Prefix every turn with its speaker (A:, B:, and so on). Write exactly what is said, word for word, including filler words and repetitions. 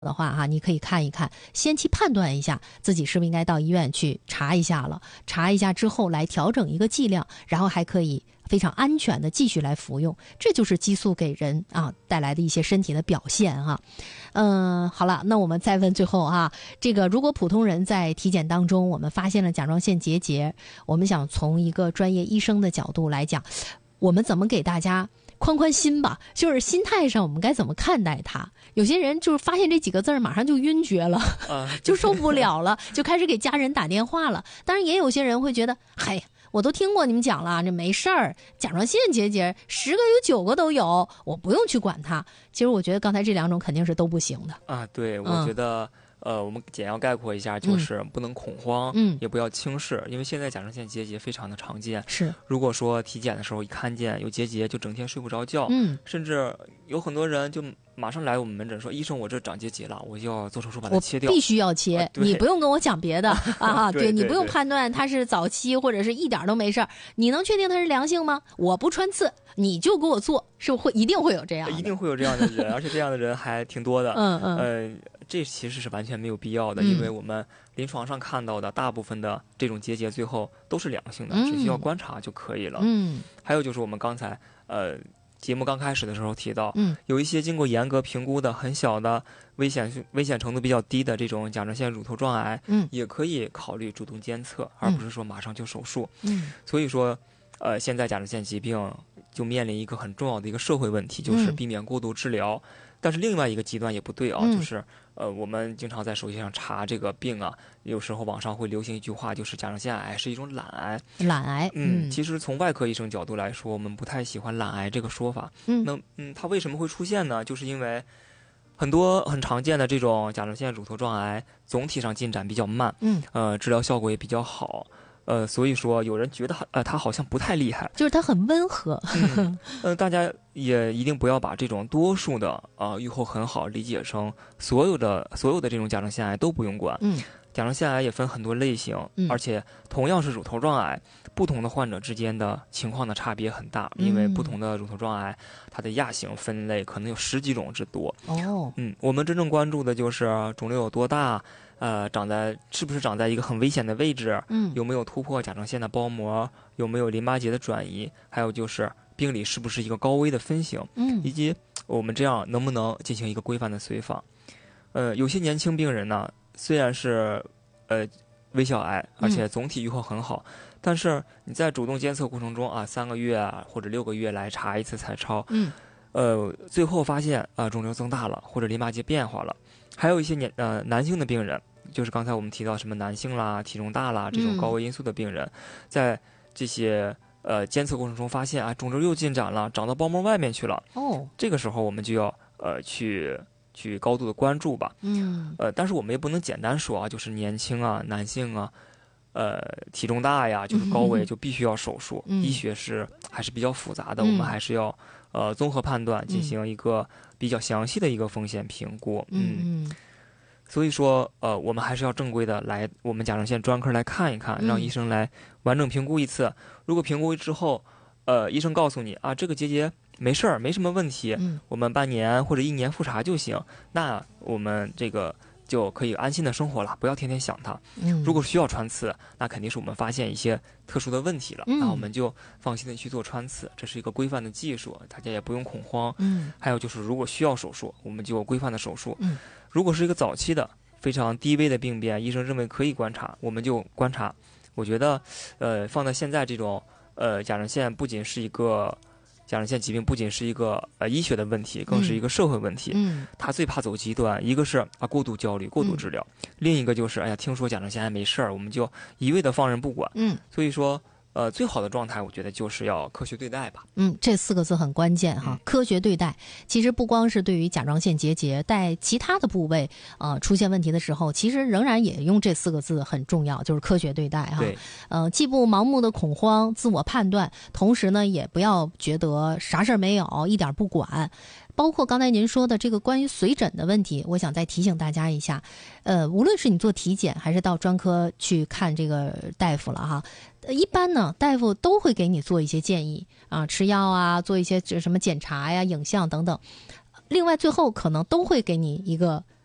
A: 的话哈，你可以看一看，先去判断一下自己是不是应该到医院去查一下了，查一下之后来调整一个剂量，然后还可以非常安全的继续来服用，这就是激素给人啊带来的一些身体的表现哈。嗯，好了，那我们再问最后啊，这个如果普通人在体检当中我们发现了甲状腺结节，我们想从一个专业医生的角度来讲，我们怎么给大家宽宽心吧，就是心态上我们该怎么看待它？有些人就是发现这几个字马上就晕厥了，啊、就受不了了，就开始给家人打电话了。当然也有些人会觉得，嗨，我都听过你们讲了，这没事儿，甲状腺结节十个有九个都有，我不用去管它。其实我觉得刚才这两种肯定是都不行的
B: 啊。对，我觉得、嗯、呃，我们简要概括一下，就是不能恐慌，嗯，也不要轻视，因为现在甲状腺结节非常的常见。
A: 是，
B: 如果说体检的时候一看见有结节，就整天睡不着觉，
A: 嗯，
B: 甚至有很多人就马上来我们门诊说，医生，我这长结节了，我要做手术把它切掉，
A: 我必须要切，啊、你不用跟我讲别的啊，
B: 对, 对, 对
A: 你不用判断它是早期或者是一点都没事儿，你能确定它是良性吗？我不穿刺，你就给我做，是会一定会有这样的，
B: 一定会有这样的人，而且这样的人还挺多的，
A: 嗯嗯，
B: 呃。这其实是完全没有必要的，因为我们临床上看到的大部分的这种结节最后都是良性的，只需要观察就可以了。
A: 嗯，
B: 还有就是我们刚才呃节目刚开始的时候提到，
A: 嗯，
B: 有一些经过严格评估的很小的危险危险程度比较低的这种甲状腺乳头状癌，
A: 嗯，
B: 也可以考虑主动监测，而不是说马上就手术。
A: 嗯，
B: 所以说，呃，现在甲状腺疾病就面临一个很重要的一个社会问题，就是避免过度治疗。嗯，但是另外一个极端也不对啊，
A: 嗯、
B: 就是呃，我们经常在手机上查这个病啊，有时候网上会流行一句话，就是甲状腺癌是一种懒癌。
A: 懒癌，
B: 嗯，嗯其实从外科医生角度来说，我们不太喜欢懒癌这个说法。
A: 嗯，
B: 那嗯，它为什么会出现呢？就是因为很多很常见的这种甲状腺乳头状癌，总体上进展比较慢，
A: 嗯，
B: 呃，治疗效果也比较好。呃，所以说有人觉得呃它好像不太厉害，
A: 就是它很温和。
B: 嗯，呃，大家也一定不要把这种多数的啊、呃、预后很好理解成所有的所有的这种甲状腺癌都不用管。
A: 嗯，
B: 甲状腺癌也分很多类型，
A: 嗯、
B: 而且同样是乳头状癌，不同的患者之间的情况的差别很大，嗯、因为不同的乳头状癌，它的亚型分类可能有十几种之多。
A: 哦，
B: 嗯，我们真正关注的就是肿瘤有多大。呃，长在是不是长在一个很危险的位置？
A: 嗯，
B: 有没有突破甲状腺的包膜？有没有淋巴结的转移？还有就是病理是不是一个高危的分型？
A: 嗯，
B: 以及我们这样能不能进行一个规范的随访？呃，有些年轻病人呢，虽然是呃微小癌，而且总体预后很好，嗯、但是你在主动监测过程中啊，三个月啊或者六个月来查一次彩超，
A: 嗯，
B: 呃，最后发现啊、呃、肿瘤增大了或者淋巴结变化了，还有一些年呃男性的病人。就是刚才我们提到什么男性啦、体重大啦这种高危因素的病人，嗯、在这些呃监测过程中发现啊，肿瘤又进展了，长到包膜外面去了。
A: 哦，
B: 这个时候我们就要呃去去高度的关注吧。
A: 嗯，
B: 呃，但是我们也不能简单说啊，就是年轻啊、男性啊，呃，体重大呀，就是高危就必须要手术。
A: 嗯、
B: 医学是还是比较复杂的，
A: 嗯、
B: 我们还是要呃综合判断，进行一个比较详细的一个风险评估。
A: 嗯。
B: 嗯所以说，呃，我们还是要正规的来我们甲状腺专科来看一看，让医生来完整评估一次。嗯、如果评估之后，呃，医生告诉你啊，这个结节没事儿，没什么问题，
A: 嗯、
B: 我们半年或者一年复查就行，那我们这个就可以安心的生活了，不要天天想它。
A: 嗯、
B: 如果需要穿刺，那肯定是我们发现一些特殊的问题了，
A: 嗯、
B: 那我们就放心的去做穿刺，这是一个规范的技术，大家也不用恐慌。
A: 嗯，
B: 还有就是，如果需要手术，我们就规范的手术。
A: 嗯。
B: 如果是一个早期的非常低危的病变，医生认为可以观察，我们就观察。我觉得，呃，放在现在这种，呃，甲状腺不仅是一个甲状腺疾病，不仅是一个呃医学的问题，更是一个社会问题。
A: 嗯，
B: 他最怕走极端，一个是啊过度焦虑、过度治疗，嗯、另一个就是哎呀，听说甲状腺癌没事儿，我们就一味的放任不管。
A: 嗯，
B: 所以说。呃，最好的状态，我觉得就是要科学对待吧。
A: 嗯，这四个字很关键哈，嗯、科学对待。其实不光是对于甲状腺结节，在其他的部位呃出现问题的时候，其实仍然也用这四个字很重要，就是科学对待哈。
B: 对。
A: 呃，既不盲目的恐慌、自我判断，同时呢，也不要觉得啥事儿没有，一点不管。包括刚才您说的这个关于随诊的问题，我想再提醒大家一下，呃，无论是你做体检还是到专科去看这个大夫了哈，一般呢大夫都会给你做一些建议啊，吃药啊，做一些什么检查呀、影像等等。另外最后可能都会给你一个